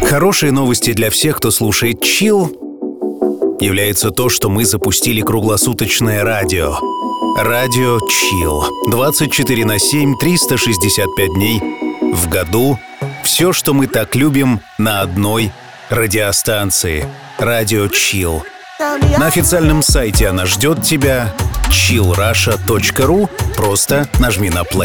Хорошие новости для всех, кто слушает Chill, является то, что мы запустили круглосуточное радио. Радио Chill. 24/7, 365 дней в году. Все, что мы так любим, на одной радиостанции. Радио Chill. На официальном сайте она ждет тебя. chillrusha.ru. Просто нажми на play.